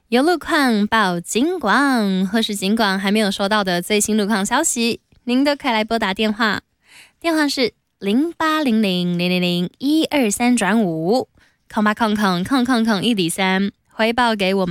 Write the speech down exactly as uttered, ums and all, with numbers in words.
有路况报警广，或是警广还没有收到的最新路况消息，您都可以来拨打电话，电话是零八零零零零零一二三转五，空八空空空空空一里三，回报给我们。